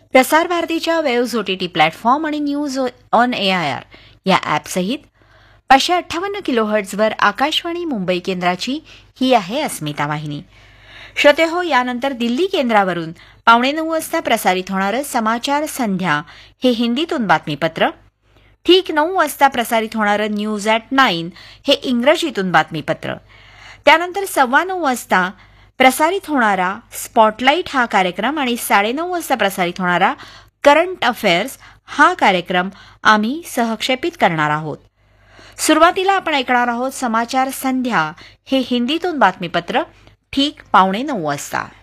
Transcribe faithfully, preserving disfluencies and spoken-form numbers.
प्रसार भारतीच्या waves OTT platform आणि न्यूज ऑन एआयआर या ॲपसहित पाचशे अठ्ठावन्न किलोहर्ट्झवर आकाशवाणी मुंबई केंद्राची ही आहे अस्मिता वाहिनी. श्रोते हो, यानंतर दिल्ली केंद्रावरून पावणे नऊ वाजता प्रसारित होणारं समाचार संध्या हे हिंदीतून बातमीपत्र, ठीक नऊ वाजता प्रसारित होणारं न्यूज ॲट नाईन हे इंग्रजीतून बातमीपत्र, त्यानंतर सव्वा नऊ वाजता प्रसारित होणारा स्पॉटलाईट हा कार्यक्रम आणि साडेनऊ वाजता प्रसारित होणारा करंट अफेअर्स हा कार्यक्रम आम्ही सहक्षेपित करणार आहोत. सुरुवातीला आपण ऐकणार आहोत समाचार संध्या हे हिंदीतून बातमीपत्र ठीक पावणे नऊ वाजता.